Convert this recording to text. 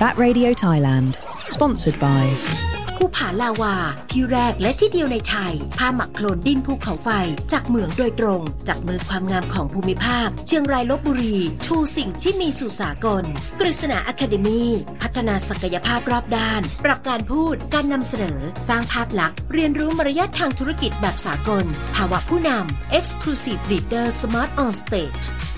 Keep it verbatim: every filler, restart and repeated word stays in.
That Radio Thailand Sponsored by ภูผาลาวาที่แรกและที่เดียวในไทยผ้าหมักโคลนดินภูเขาไฟจากเหมืองโดยตรงจากมือความงามของภูมิภาคเชียงรายลพบุรีชูสิ่งที่มีสู่สากลกฤษณาอะคาเดมีพัฒนาศักยภาพรอบด้านปรับการพูดการนำเสนอสร้างภาพลักษณ์เรียนรู้มารยาททางธุรกิจแบบสากลภาวะผู้นำ Exclusive Leader Smart on Stage